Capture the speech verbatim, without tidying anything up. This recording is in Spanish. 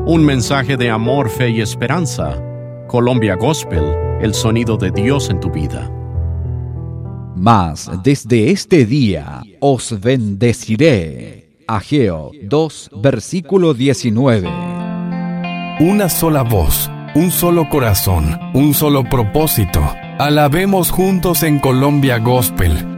Un mensaje de amor, fe y esperanza. Colombia Gospel, el sonido de Dios en tu vida. Mas desde este día os bendeciré. Ageo dos, versículo diecinueve. Una sola voz, un solo corazón, un solo propósito. Alabemos juntos en Colombia Gospel.